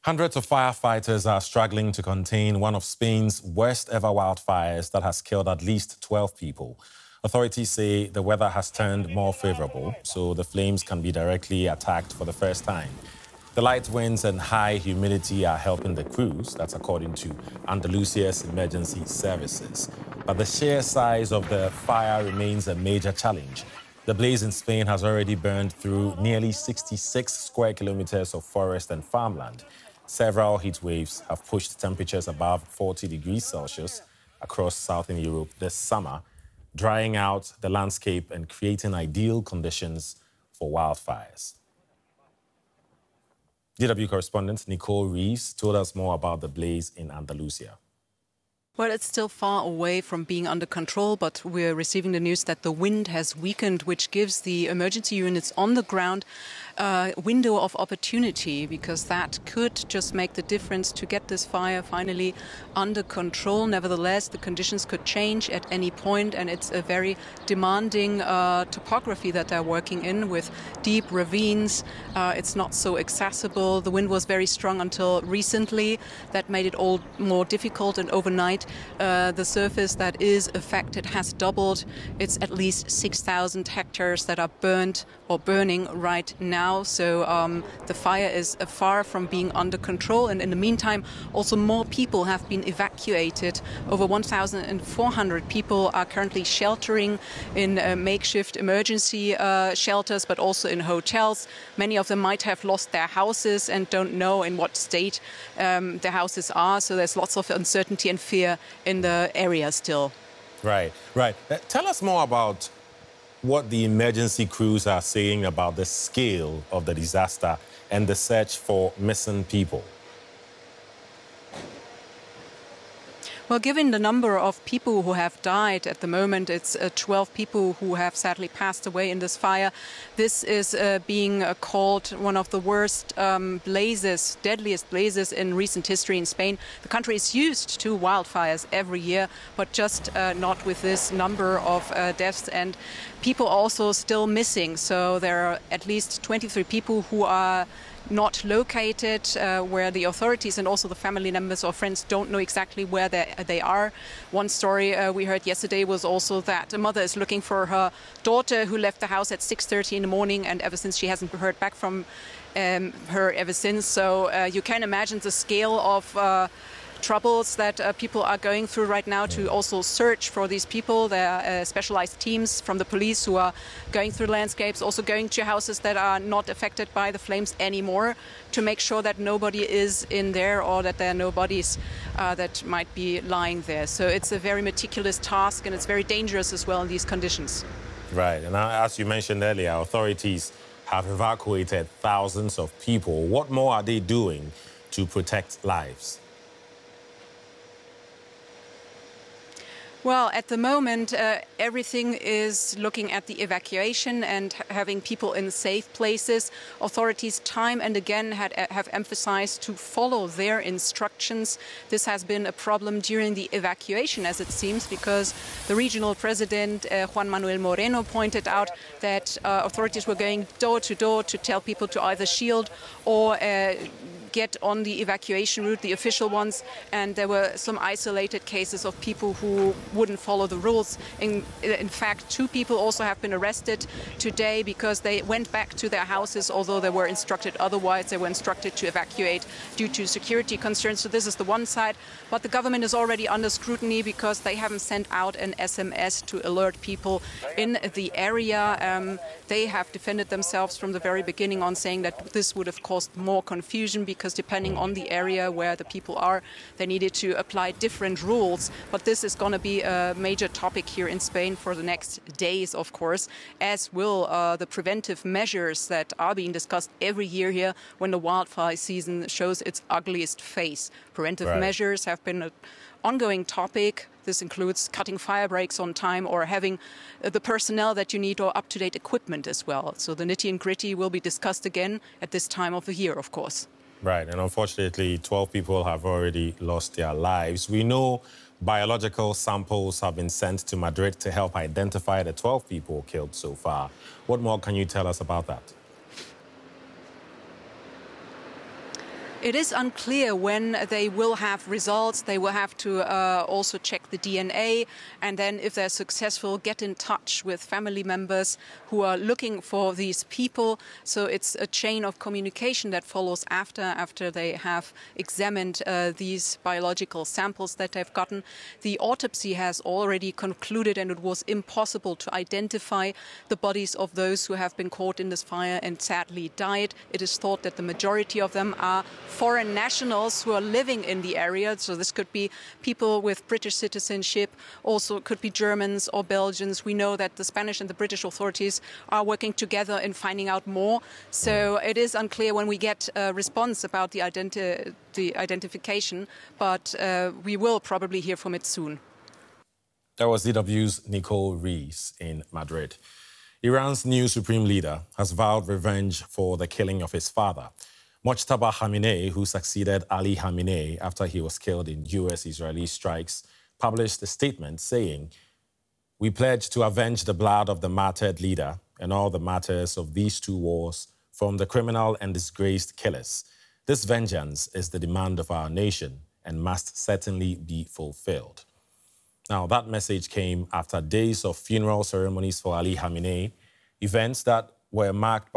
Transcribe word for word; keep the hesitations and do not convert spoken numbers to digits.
Hundreds of firefighters are struggling to contain one of Spain's worst ever wildfires that has killed at least twelve people. Authorities say the weather has turned more favorable, so the flames can be directly attacked for the first time. The light winds and high humidity are helping the crews, that's according to Andalusia's emergency services. But the sheer size of the fire remains a major challenge. The blaze in Spain has already burned through nearly sixty-six square kilometers of forest and farmland. Several heat waves have pushed temperatures above forty degrees Celsius across southern Europe this summer, drying out the landscape and creating ideal conditions for wildfires. D W correspondent Nicole Reeves told us more about the blaze in Andalusia. Well, it's still far away from being under control, but we're receiving the news that the wind has weakened, which gives the emergency units on the ground a window of opportunity, because that could just make the difference to get this fire finally under control. Nevertheless, the conditions could change at any point, and it's a very demanding uh, topography that they're working in, with deep ravines. Uh, it's not so accessible. The wind was very strong until recently. That made it all more difficult, and overnight Uh, the surface that is affected has doubled. It's at least six thousand hectares that are burned or burning right now. So um, the fire is uh, far from being under control. And in the meantime, also more people have been evacuated. Over one thousand four hundred people are currently sheltering in uh, makeshift emergency uh, shelters, but also in hotels. Many of them might have lost their houses and don't know in what state um, their houses are. So there's lots of uncertainty and fear in the area still. Right, right. Uh, tell us more about what the emergency crews are saying about the scale of the disaster and the search for missing people. Well, given the number of people who have died at the moment, it's uh, twelve people who have sadly passed away in this fire. This is uh, being uh, called one of the worst um, blazes, deadliest blazes in recent history in Spain. The country is used to wildfires every year, but just uh, not with this number of uh, deaths, and people also still missing. So there are at least twenty-three people who are not located, uh, where the authorities and also the family members or friends don't know exactly where they, they are. One story uh, we heard yesterday was also that a mother is looking for her daughter who left the house at six thirty in the morning, and ever since she hasn't heard back from um, her ever since. So uh, you can imagine the scale of uh, troubles that uh, people are going through right now to also search for these people. There are uh, specialized teams from the police who are going through landscapes, also going to houses that are not affected by the flames anymore, to make sure that nobody is in there or that there are no bodies uh, that might be lying there. So it's a very meticulous task, and it's very dangerous as well in these conditions. Right, and as you mentioned earlier, authorities have evacuated thousands of people. What more are they doing to protect lives? Well, at the moment, uh, everything is looking at the evacuation and having people in safe places. Authorities time and again had, have emphasized to follow their instructions. This has been a problem during the evacuation, as it seems, because the regional president, uh, Juan Manuel Moreno, pointed out that uh, authorities were going door to door to tell people to either shield or uh, get on the evacuation route, the official ones, and there were some isolated cases of people who wouldn't follow the rules. In, in fact, two people also have been arrested today because they went back to their houses, although they were instructed otherwise. They were instructed to evacuate due to security concerns. So this is the one side. But the government is already under scrutiny because they haven't sent out an S M S to alert people in the area. Um, they have defended themselves from the very beginning on saying that this would have caused more confusion, because depending on the area where the people are, they needed to apply different rules. But this is going to be a major topic here in Spain for the next days, of course, as will uh, the preventive measures that are being discussed every year here when the wildfire season shows its ugliest face. Preventive Right. measures have been an ongoing topic. This includes cutting fire breaks on time or having uh, the personnel that you need or up-to-date equipment as well. So the nitty and gritty will be discussed again at this time of the year, of course. Right, and unfortunately, twelve people have already lost their lives. We know biological samples have been sent to Madrid to help identify the twelve people killed so far. What more can you tell us about that? It is unclear when they will have results. They will have to uh, also check the D N A, and then if they're successful, get in touch with family members who are looking for these people. So it's a chain of communication that follows after, after they have examined uh, these biological samples that they've gotten. The autopsy has already concluded, and it was impossible to identify the bodies of those who have been caught in this fire and sadly died. It is thought that the majority of them are foreign nationals who are living in the area. So this could be people with British citizenship, also could be Germans or Belgians. We know that the Spanish and the British authorities are working together in finding out more. So it is unclear when we get a response about the, identi the identification, but uh, we will probably hear from it soon. That was D W's Nicole Rees in Madrid. Iran's new supreme leader has vowed revenge for the killing of his father. Mojtaba Khamenei, who succeeded Ali Khamenei after he was killed in U S-Israeli strikes, published a statement saying, "We pledge to avenge the blood of the martyred leader and all the martyrs of these two wars from the criminal and disgraced killers. This vengeance is the demand of our nation and must certainly be fulfilled." Now, that message came after days of funeral ceremonies for Ali Khamenei, events that were marked by